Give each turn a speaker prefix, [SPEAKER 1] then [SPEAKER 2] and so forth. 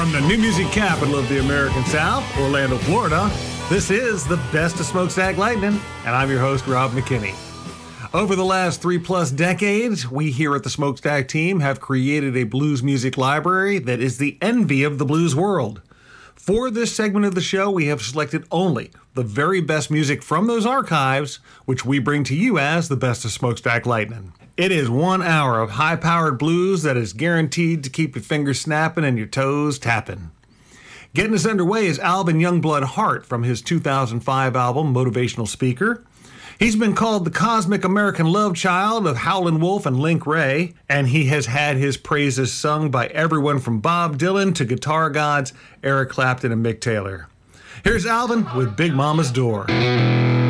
[SPEAKER 1] From the new music capital of the American South, Orlando, Florida, this is the Best of Smokestack Lightning, and I'm your host, Rob McKinney. Over the last 3+ decades, we here at the Smokestack team have created a blues music library that is the envy of the blues world. For this segment of the show, we have selected only the very best music from those archives, which we bring to you as the Best of Smokestack Lightning. It is 1 hour of high-powered blues that is guaranteed to keep your fingers snapping and your toes tapping. Getting us underway is Alvin Youngblood Hart from his 2005 album, Motivational Speaker. He's been called the cosmic American love child of Howlin' Wolf and Link Wray, and he has had his praises sung by everyone from Bob Dylan to guitar gods Eric Clapton and Mick Taylor. Here's Alvin with Big Mama's Door.